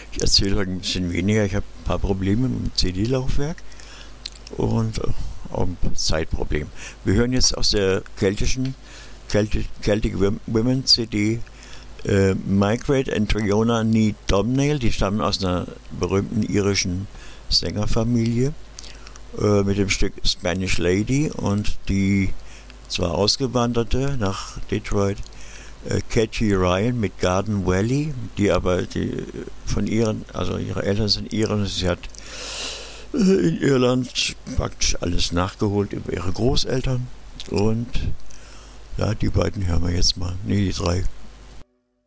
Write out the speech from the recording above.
Ich erzähle heute ein bisschen weniger. Ich habe ein paar Probleme mit dem CD-Laufwerk und auch ein Zeitproblem. Wir hören jetzt aus der Celtic Women CD Migrate and Triona Need Domhnaill. Die stammen aus einer berühmten irischen Sängerfamilie mit dem Stück Spanish Lady, und die zwar ausgewanderte nach Detroit Catchy Ryan mit Garden Valley, ihre Eltern sind Iren, sie hat in Irland praktisch alles nachgeholt über ihre Großeltern, und ja, die beiden hören wir jetzt mal, die drei.